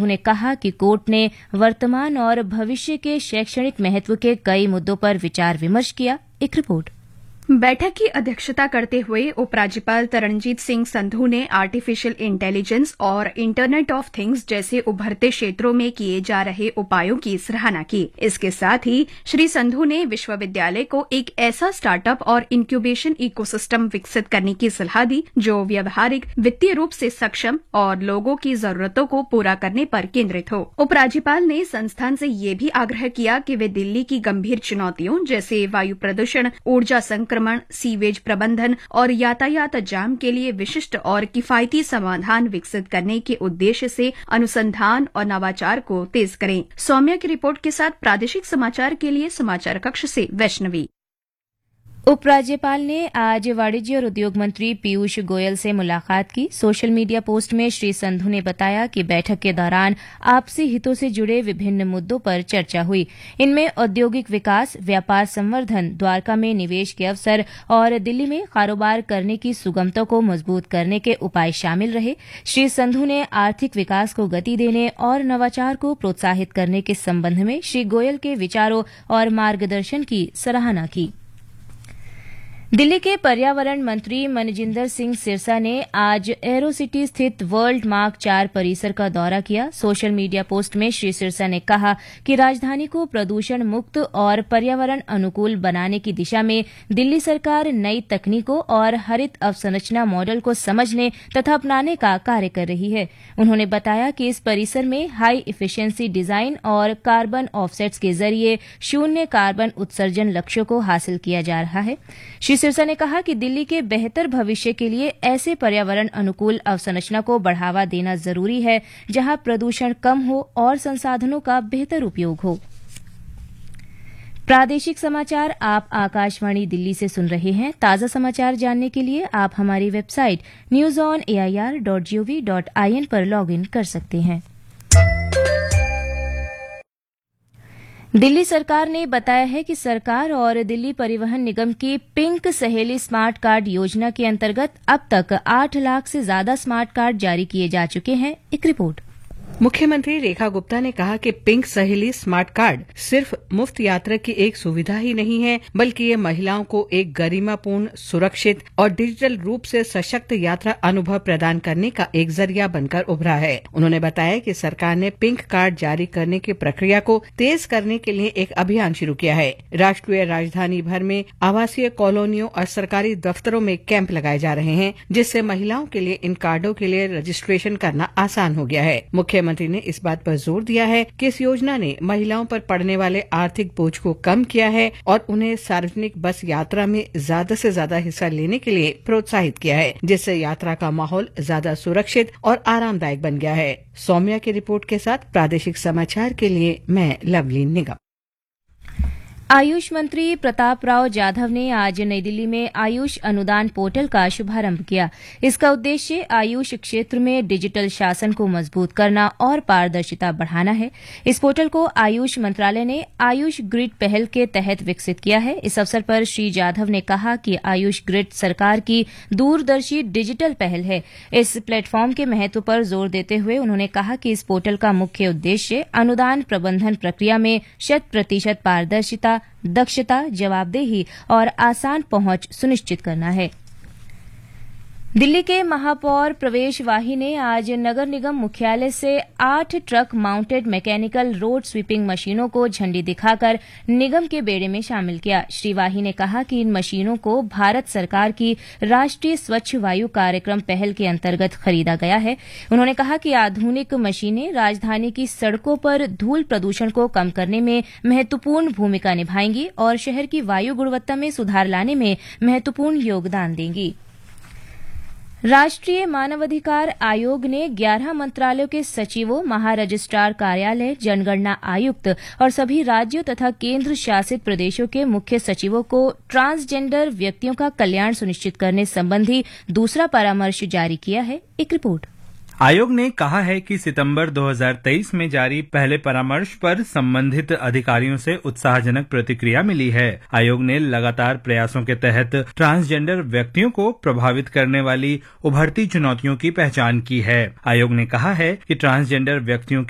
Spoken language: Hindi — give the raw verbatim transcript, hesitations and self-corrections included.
संधू ने कहा कि कोर्ट ने वर्तमान और भविष्य के शैक्षणिक महत्व के कई मुद्दों पर विचार विमर्श किया। एक रिपोर्ट। बैठक की अध्यक्षता करते हुए उपराज्यपाल तरनजीत सिंह संधू ने आर्टिफिशियल इंटेलिजेंस और इंटरनेट ऑफ थिंग्स जैसे उभरते क्षेत्रों में किए जा रहे उपायों की सराहना की। इसके साथ ही श्री संधू ने विश्वविद्यालय को एक ऐसा स्टार्टअप और इंक्यूबेशन इकोसिस्टम विकसित करने की सलाह दी जो व्यावहारिक, वित्तीय रूप से सक्षम और लोगों की जरूरतों को पूरा करने पर केंद्रित हो। उपराज्यपाल ने संस्थान से ये भी आग्रह किया कि वे दिल्ली की गंभीर चुनौतियों जैसे वायु प्रदूषण, ऊर्जा संक्रमण, सीवेज प्रबंधन और यातायात जाम के लिए विशिष्ट और किफायती समाधान विकसित करने के उद्देश्य से अनुसंधान और नवाचार को तेज करें। सौम्या की रिपोर्ट के साथ प्रादेशिक समाचार के लिए समाचार कक्ष से वैष्णवी। उपराज्यपाल ने आज वाणिज्य और उद्योग मंत्री पीयूष गोयल से मुलाकात की। सोशल मीडिया पोस्ट में श्री संधू ने बताया कि बैठक के दौरान आपसी हितों से जुड़े विभिन्न मुद्दों पर चर्चा हुई। इनमें औद्योगिक विकास, व्यापार संवर्धन, द्वारका में निवेश के अवसर और दिल्ली में कारोबार करने की सुगमता को मजबूत करने के उपाय शामिल रहे। श्री संधू ने आर्थिक विकास को गति देने और नवाचार को प्रोत्साहित करने के संबंध में श्री गोयल के विचारों और मार्गदर्शन की सराहना की। दिल्ली के पर्यावरण मंत्री मनजिंदर सिंह सिरसा ने आज एरो सिटी स्थित वर्ल्ड मार्क चार परिसर का दौरा किया। सोशल मीडिया पोस्ट में श्री सिरसा ने कहा कि राजधानी को प्रदूषण मुक्त और पर्यावरण अनुकूल बनाने की दिशा में दिल्ली सरकार नई तकनीकों और हरित अवसंरचना मॉडल को समझने तथा अपनाने का कार्य कर रही है। उन्होंने बताया कि इस परिसर में हाई इफिशिएंसी डिजाइन और कार्बन ऑफसेट्स के जरिए शून्य कार्बन उत्सर्जन लक्ष्यों को हासिल किया जा रहा है। श्री सिरसा ने कहा कि दिल्ली के बेहतर भविष्य के लिए ऐसे पर्यावरण अनुकूल अवसंरचना को बढ़ावा देना जरूरी है जहां प्रदूषण कम हो और संसाधनों का बेहतर उपयोग हो। प्रादेशिक समाचार आप आकाशवाणी दिल्ली से सुन रहे हैं। ताजा समाचार जानने के लिए आप हमारी website news on A I R dot gov dot I N पर लॉग इन कर सकते हैं। दिल्ली सरकार ने बताया है कि सरकार और दिल्ली परिवहन निगम की पिंक सहेली स्मार्ट कार्ड योजना के अंतर्गत अब तक आठ लाख से ज्यादा स्मार्ट कार्ड जारी किए जा चुके हैं। एक रिपोर्ट। मुख्यमंत्री रेखा गुप्ता ने कहा कि पिंक सहेली स्मार्ट कार्ड सिर्फ मुफ्त यात्रा की एक सुविधा ही नहीं है, बल्कि ये महिलाओं को एक गरिमापूर्ण, सुरक्षित और डिजिटल रूप से सशक्त यात्रा अनुभव प्रदान करने का एक जरिया बनकर उभरा है। उन्होंने बताया कि सरकार ने पिंक कार्ड जारी करने की प्रक्रिया को तेज करने के लिए एक अभियान शुरू किया है। राष्ट्रीय राजधानी भर में आवासीय कॉलोनियों और सरकारी दफ्तरों में कैंप लगाए जा रहे हैं, जिससे महिलाओं के लिए इन कार्डों के लिए रजिस्ट्रेशन करना आसान हो गया है। मुख्यमंत्री मंत्री ने इस बात पर जोर दिया है कि इस योजना ने महिलाओं पर पड़ने वाले आर्थिक बोझ को कम किया है और उन्हें सार्वजनिक बस यात्रा में ज्यादा से ज्यादा हिस्सा लेने के लिए प्रोत्साहित किया है, जिससे यात्रा का माहौल ज्यादा सुरक्षित और आरामदायक बन गया है। सौम्या की रिपोर्ट के साथ प्रादेशिक समाचार के लिए मैं लवलीन निगम। आयुष मंत्री प्रताप राव जाधव ने आज नई दिल्ली में आयुष अनुदान पोर्टल का शुभारंभ किया। इसका उद्देश्य आयुष क्षेत्र में डिजिटल शासन को मजबूत करना और पारदर्शिता बढ़ाना है। इस पोर्टल को आयुष मंत्रालय ने आयुष ग्रिड पहल के तहत विकसित किया है। इस अवसर पर श्री जाधव ने कहा कि आयुष ग्रिड सरकार की दूरदर्शी डिजिटल पहल है। इस प्लेटफॉर्म के महत्व पर जोर देते हुए उन्होंने कहा कि इस पोर्टल का मुख्य उद्देश्य अनुदान प्रबंधन प्रक्रिया में शत प्रतिशत पारदर्शिता, दक्षता, जवाबदेही और आसान पहुंच सुनिश्चित करना है। दिल्ली के महापौर प्रवेश वाही ने आज नगर निगम मुख्यालय से आठ truck mounted mechanical road sweeping मशीनों को झंडी दिखाकर निगम के बेड़े में शामिल किया। श्री वाही ने कहा कि इन मशीनों को भारत सरकार की राष्ट्रीय स्वच्छ वायु कार्यक्रम पहल के अंतर्गत खरीदा गया है। उन्होंने कहा कि आधुनिक मशीनें राजधानी की सड़कों पर धूल प्रदूषण को कम करने में महत्वपूर्ण भूमिका निभाएंगी और शहर की वायु गुणवत्ता में सुधार लाने में महत्वपूर्ण योगदान देंगी। राष्ट्रीय मानवाधिकार आयोग ने ग्यारह मंत्रालयों के सचिवों, महारजिस्ट्रार कार्यालय, जनगणना आयुक्त और सभी राज्यों तथा केंद्र शासित प्रदेशों के मुख्य सचिवों को ट्रांसजेंडर व्यक्तियों का कल्याण सुनिश्चित करने संबंधी दूसरा परामर्श जारी किया है। एक रिपोर्ट। आयोग ने कहा है कि सितंबर दो हज़ार तेईस में जारी पहले परामर्श पर संबंधित अधिकारियों से उत्साहजनक प्रतिक्रिया मिली है। आयोग ने लगातार प्रयासों के तहत ट्रांसजेंडर व्यक्तियों को प्रभावित करने वाली उभरती चुनौतियों की पहचान की है। आयोग ने कहा है कि ट्रांसजेंडर व्यक्तियों